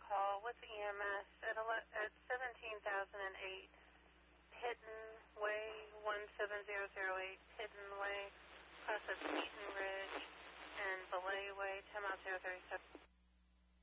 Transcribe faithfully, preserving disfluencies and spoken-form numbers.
call with E M S at, at seventeen thousand eight Hidden Way, one seven zero zero eight Hidden Way, process